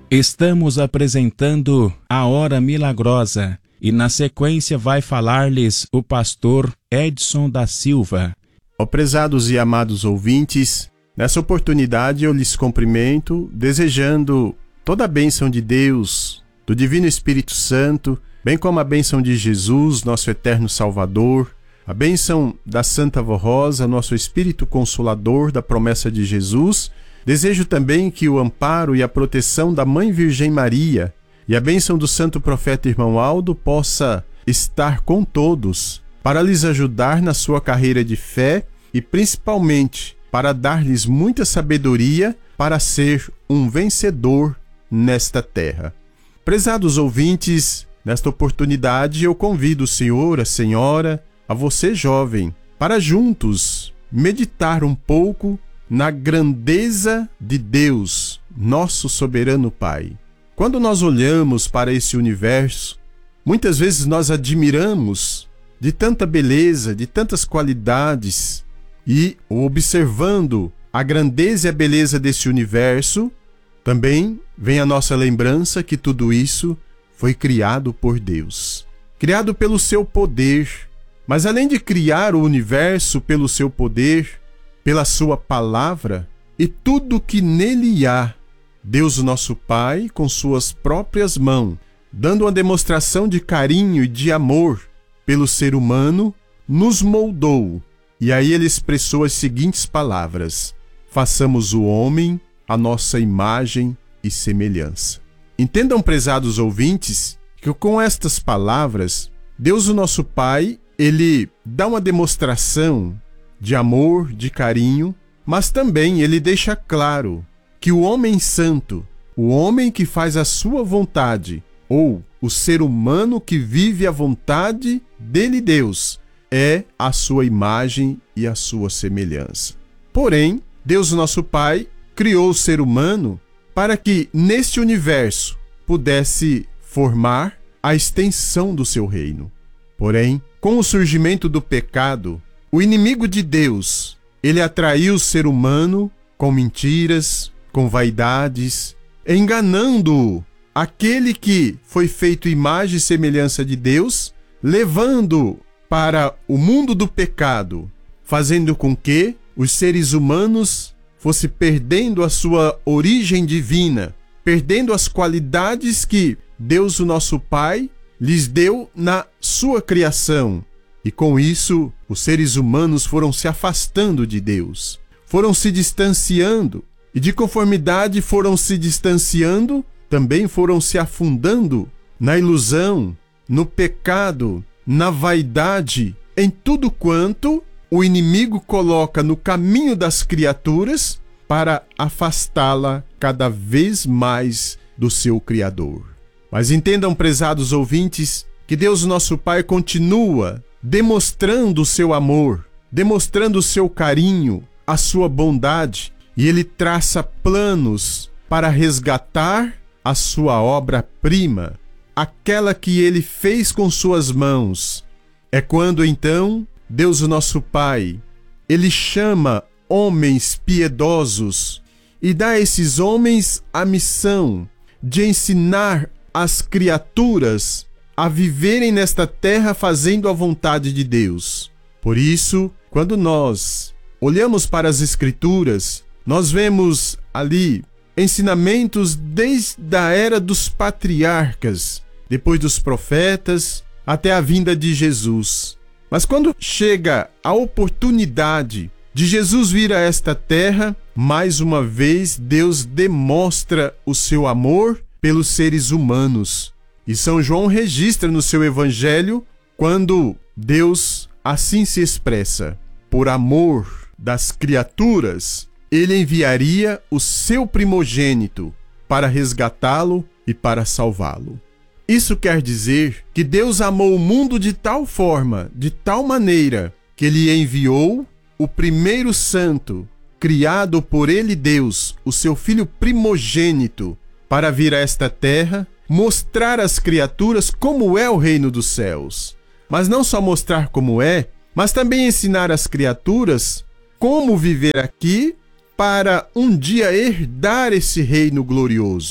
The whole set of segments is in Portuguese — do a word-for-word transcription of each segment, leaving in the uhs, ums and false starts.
Estamos apresentando a Hora Milagrosa e na sequência vai falar-lhes o pastor Edson da Silva. Ó prezados e amados ouvintes, nessa oportunidade eu lhes cumprimento, desejando toda a bênção de Deus, do Divino Espírito Santo, bem como a bênção de Jesus, nosso eterno Salvador, a bênção da Santa Vó Rosa, nosso Espírito Consolador da promessa de Jesus. Desejo também que o amparo e a proteção da Mãe Virgem Maria e a bênção do Santo Profeta Irmão Aldo possa estar com todos para lhes ajudar na sua carreira de fé e principalmente para dar-lhes muita sabedoria para ser um vencedor nesta terra. Prezados ouvintes, nesta oportunidade eu convido o senhor, a senhora, a você jovem, para juntos meditar um pouco na grandeza de Deus, nosso soberano Pai. Quando nós olhamos para esse universo, muitas vezes nós admiramos de tanta beleza, de tantas qualidades, e observando a grandeza e a beleza desse universo, também vem a nossa lembrança que tudo isso foi criado por Deus, criado pelo seu poder. Mas além de criar o universo pelo seu poder, pela sua palavra e tudo que nele há, Deus nosso Pai, com suas próprias mãos, dando uma demonstração de carinho e de amor pelo ser humano, nos moldou. E aí ele expressou as seguintes palavras: façamos o homem a nossa imagem e semelhança. Entendam, prezados ouvintes, que com estas palavras, Deus o nosso Pai, ele dá uma demonstração de amor, de carinho, mas também ele deixa claro que o homem santo, o homem que faz a sua vontade, ou o ser humano que vive a vontade dele, Deus, é a sua imagem e a sua semelhança. Porém, Deus nosso Pai criou o ser humano para que neste universo pudesse formar a extensão do seu reino. Porém, com o surgimento do pecado, o inimigo de Deus, ele atraiu o ser humano com mentiras, com vaidades, enganando-o, aquele que foi feito imagem e semelhança de Deus, levando para o mundo do pecado, fazendo com que os seres humanos fossem perdendo a sua origem divina, perdendo as qualidades que Deus, o nosso Pai, lhes deu na sua criação. E com isso, os seres humanos foram se afastando de Deus, foram se distanciando, e de conformidade foram se distanciando, também foram se afundando na ilusão, no pecado, na vaidade, em tudo quanto o inimigo coloca no caminho das criaturas para afastá-la cada vez mais do seu Criador. Mas entendam, prezados ouvintes, que Deus nosso Pai continua demonstrando o seu amor, demonstrando o seu carinho, a sua bondade, e ele traça planos para resgatar a sua obra-prima, aquela que ele fez com suas mãos. É quando então Deus o nosso Pai, ele chama homens piedosos e dá a esses homens a missão de ensinar as criaturas a viverem nesta terra fazendo a vontade de Deus. Por isso, quando nós olhamos para as Escrituras, nós vemos ali ensinamentos desde a era dos patriarcas, depois dos profetas, até a vinda de Jesus. Mas quando chega a oportunidade de Jesus vir a esta terra, mais uma vez Deus demonstra o seu amor pelos seres humanos. E São João registra no seu evangelho quando Deus assim se expressa: por amor das criaturas, ele enviaria o seu primogênito para resgatá-lo e para salvá-lo. Isso quer dizer que Deus amou o mundo de tal forma, de tal maneira, que ele enviou o primeiro santo, criado por ele, Deus, o seu filho primogênito, para vir a esta terra, mostrar às criaturas como é o reino dos céus. Mas não só mostrar como é, mas também ensinar às criaturas como viver aqui para um dia herdar esse reino glorioso.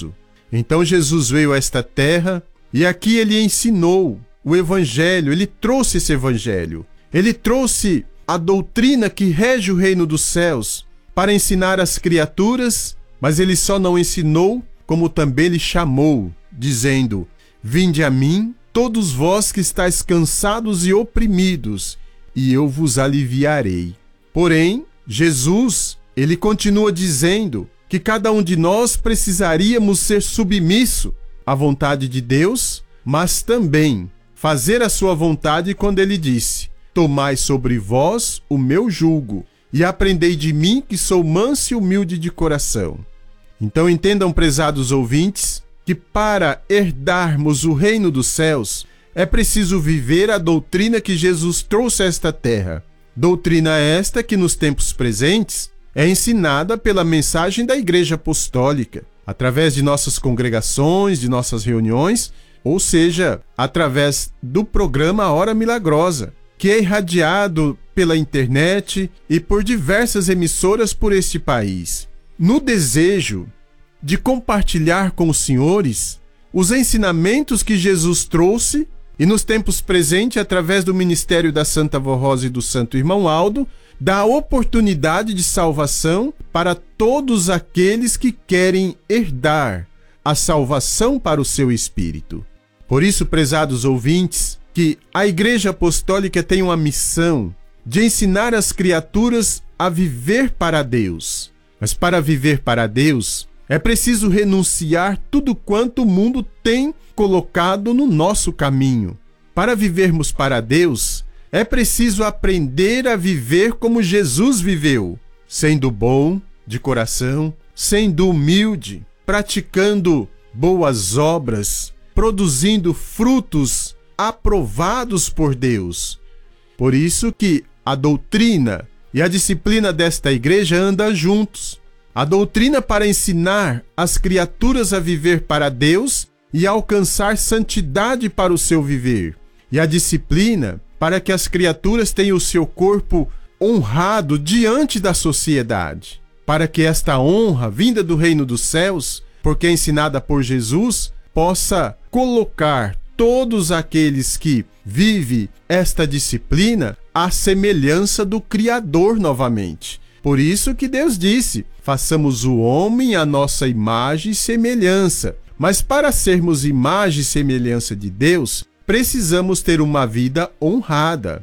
Então Jesus veio a esta terra e aqui ele ensinou o evangelho, ele trouxe esse evangelho. Ele trouxe a doutrina que rege o reino dos céus para ensinar as criaturas, mas ele só não ensinou, como também ele chamou, dizendo: vinde a mim, todos vós que estáis cansados e oprimidos, e eu vos aliviarei. Porém, Jesus, ele continua dizendo que cada um de nós precisaríamos ser submisso à vontade de Deus, mas também fazer a sua vontade quando ele disse: tomai sobre vós o meu jugo e aprendei de mim, que sou manso e humilde de coração. Então entendam, prezados ouvintes, que para herdarmos o reino dos céus é preciso viver a doutrina que Jesus trouxe a esta terra. Doutrina esta que nos tempos presentes é ensinada pela mensagem da Igreja Apostólica, através de nossas congregações, de nossas reuniões, ou seja, através do programa Hora Milagrosa, que é irradiado pela internet e por diversas emissoras por este país, no desejo de compartilhar com os senhores os ensinamentos que Jesus trouxe e nos tempos presentes, através do ministério da Santa Vó Rosa e do Santo Irmão Aldo, dá oportunidade de salvação para todos aqueles que querem herdar a salvação para o seu espírito. Por isso, prezados ouvintes, que a Igreja Apostólica tem uma missão de ensinar as criaturas a viver para Deus. Mas para viver para Deus, é preciso renunciar tudo quanto o mundo tem colocado no nosso caminho. Para vivermos para Deus, é preciso aprender a viver como Jesus viveu, sendo bom de coração, sendo humilde, praticando boas obras, produzindo frutos aprovados por Deus. Por isso que a doutrina e a disciplina desta igreja andam juntos. A doutrina para ensinar as criaturas a viver para Deus e alcançar santidade para o seu viver. E a disciplina para que as criaturas tenham o seu corpo honrado diante da sociedade. Para que esta honra, vinda do reino dos céus, porque é ensinada por Jesus, possa colocar todos aqueles que vivem esta disciplina à semelhança do Criador novamente. Por isso que Deus disse: façamos o homem à nossa imagem e semelhança. Mas para sermos imagem e semelhança de Deus, precisamos ter uma vida honrada.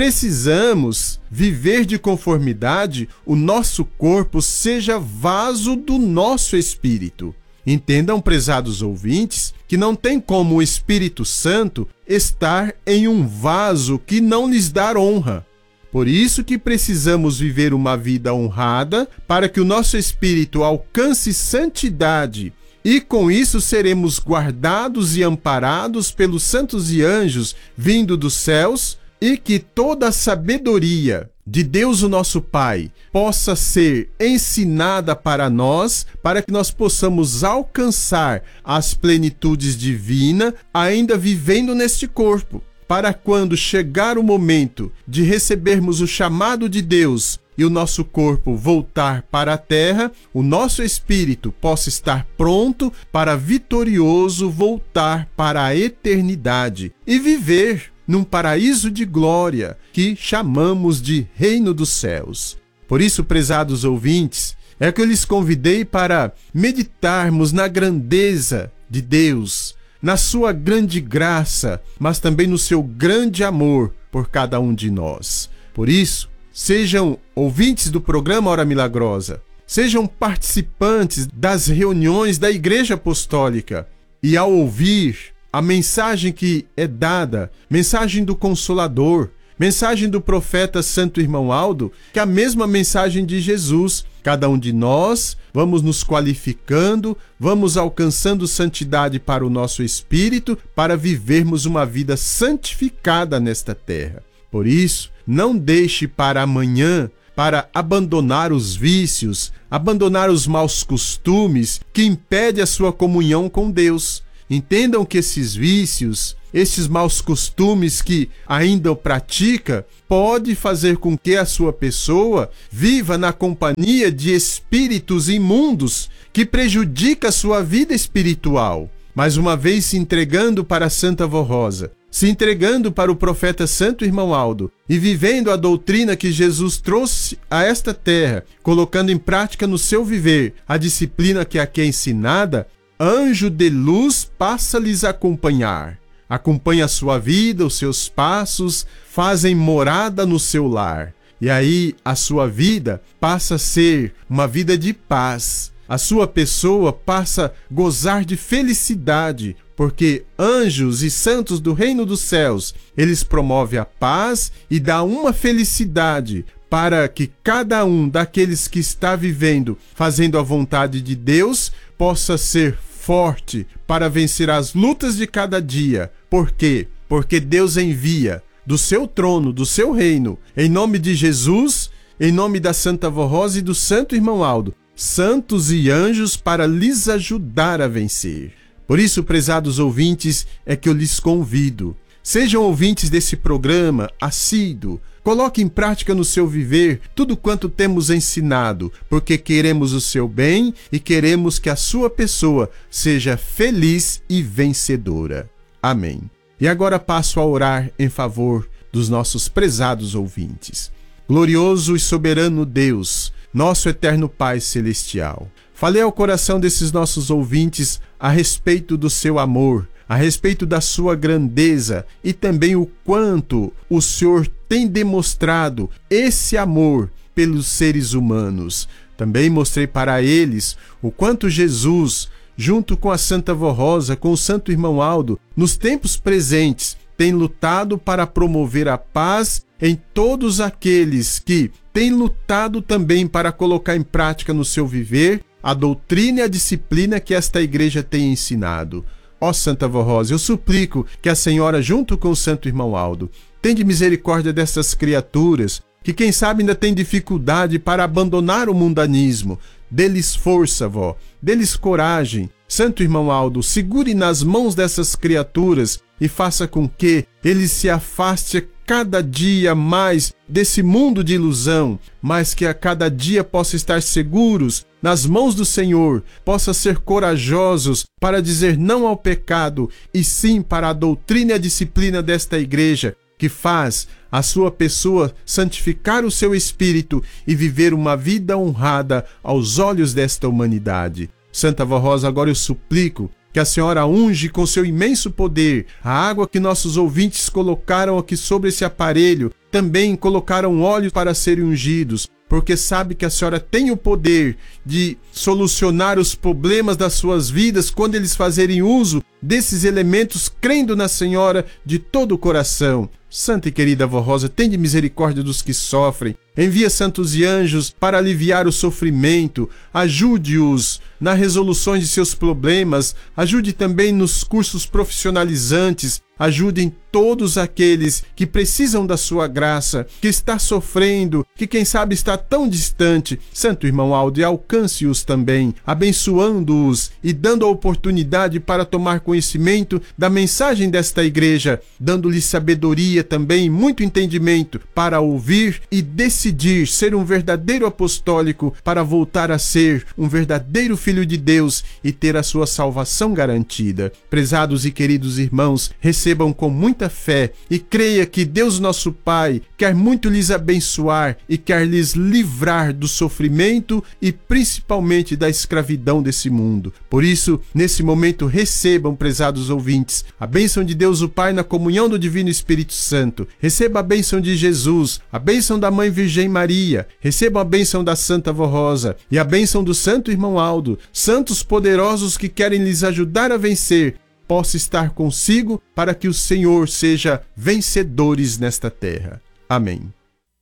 Precisamos viver de conformidade, o nosso corpo seja vaso do nosso espírito. Entendam, prezados ouvintes, que não tem como o Espírito Santo estar em um vaso que não lhes dá honra. Por isso que precisamos viver uma vida honrada para que o nosso espírito alcance santidade e com isso seremos guardados e amparados pelos santos e anjos vindo dos céus e que toda a sabedoria de Deus o nosso Pai possa ser ensinada para nós, para que nós possamos alcançar as plenitudes divinas ainda vivendo neste corpo. Para quando chegar o momento de recebermos o chamado de Deus e o nosso corpo voltar para a terra, o nosso espírito possa estar pronto para vitorioso voltar para a eternidade e viver num paraíso de glória que chamamos de Reino dos Céus. Por isso, prezados ouvintes, é que eu lhes convidei para meditarmos na grandeza de Deus, na sua grande graça, mas também no seu grande amor por cada um de nós. Por isso, sejam ouvintes do programa Hora Milagrosa, sejam participantes das reuniões da Igreja Apostólica e ao ouvir a mensagem que é dada, mensagem do Consolador, mensagem do profeta Santo Irmão Aldo, que é a mesma mensagem de Jesus. Cada um de nós vamos nos qualificando, vamos alcançando santidade para o nosso espírito, para vivermos uma vida santificada nesta terra. Por isso, não deixe para amanhã, para abandonar os vícios, abandonar os maus costumes que impedem a sua comunhão com Deus. entendam que esses vícios, esses maus costumes que ainda pratica, pode fazer com que a sua pessoa viva na companhia de espíritos imundos que prejudica a sua vida espiritual. Mais uma vez se entregando para a Santa Vó Rosa, se entregando para o profeta Santo Irmão Aldo e vivendo a doutrina que Jesus trouxe a esta terra, colocando em prática no seu viver a disciplina que aqui é ensinada, anjo de luz passa a lhes acompanhar. Acompanha a sua vida, os seus passos, fazem morada no seu lar. E aí a sua vida passa a ser uma vida de paz. A sua pessoa passa a gozar de felicidade, porque anjos e santos do reino dos céus, eles promovem a paz e dão uma felicidade para que cada um daqueles que está vivendo, fazendo a vontade de Deus, possa ser forte para vencer as lutas de cada dia. Por quê? Porque Deus envia do seu trono, do seu reino, em nome de Jesus, em nome da Santa Vó Rosa e do Santo Irmão Aldo, santos e anjos para lhes ajudar a vencer. Por isso, prezados ouvintes, é que eu lhes convido. Sejam ouvintes desse programa assíduo. Coloque em prática no seu viver tudo quanto temos ensinado, porque queremos o seu bem e queremos que a sua pessoa seja feliz e vencedora. Amém. E agora passo a orar em favor dos nossos prezados ouvintes. Glorioso e soberano Deus, nosso eterno Pai Celestial, falei ao coração desses nossos ouvintes a respeito do seu amor, a respeito da sua grandeza e também o quanto o Senhor tem demonstrado esse amor pelos seres humanos. Também mostrei para eles o quanto Jesus, junto com a Santa Vó Rosa, com o Santo Irmão Aldo, nos tempos presentes, tem lutado para promover a paz em todos aqueles que têm lutado também para colocar em prática no seu viver a doutrina e a disciplina que esta igreja tem ensinado. Ó Santa Vó Rosa, eu suplico que a Senhora, junto com o Santo Irmão Aldo, tenha misericórdia dessas criaturas que quem sabe ainda tem dificuldade para abandonar o mundanismo. Dê-lhes força, vó, dê-lhes coragem. Santo Irmão Aldo, segure nas mãos dessas criaturas e faça com que eles se afastem cada dia mais desse mundo de ilusão, mas que a cada dia possam estar seguros nas mãos do Senhor, possam ser corajosos para dizer não ao pecado e sim para a doutrina e a disciplina desta igreja, que faz a sua pessoa santificar o seu espírito e viver uma vida honrada aos olhos desta humanidade. Santa Vó Rosa, agora eu suplico que a Senhora unge com seu imenso poder a água que nossos ouvintes colocaram aqui sobre esse aparelho, também colocaram óleo para serem ungidos, porque sabe que a Senhora tem o poder de solucionar os problemas das suas vidas quando eles fazerem uso desses elementos, crendo na Senhora de todo o coração. Santa e querida Vó Rosa, tende misericórdia dos que sofrem, envia santos e anjos para aliviar o sofrimento, ajude-os na resolução de seus problemas, ajude também nos cursos profissionalizantes, ajudem todos aqueles que precisam da sua graça, que está sofrendo, que quem sabe está tão distante. Santo Irmão Aldo, alcance-os também, abençoando-os e dando a oportunidade para tomar conhecimento da mensagem desta igreja, dando-lhes sabedoria também, muito entendimento para ouvir e decidir ser um verdadeiro apostólico, para voltar a ser um verdadeiro filho de Deus e ter a sua salvação garantida. Prezados e queridos irmãos, recebam com muita fé e creia que Deus nosso Pai quer muito lhes abençoar e quer lhes livrar do sofrimento e principalmente da escravidão desse mundo. Por isso, nesse momento, recebam, prezados ouvintes, a bênção de Deus o Pai na comunhão do Divino Espírito Santo. Receba a bênção de Jesus, a bênção da Mãe Virgem Maria, receba a bênção da Santa Vó Rosa e a bênção do Santo Irmão Aldo, santos poderosos que querem lhes ajudar a vencer, possa estar consigo para que o Senhor seja vencedores nesta terra. Amém.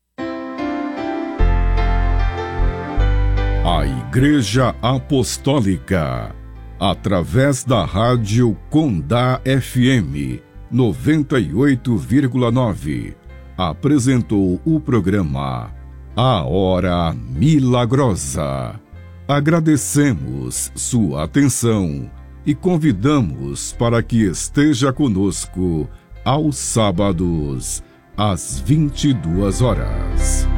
A Igreja Apostólica, através da Rádio Condá F M noventa e oito vírgula nove, apresentou o programa A Hora Milagrosa. Agradecemos sua atenção e convidamos para que esteja conosco aos sábados, às vinte e duas horas.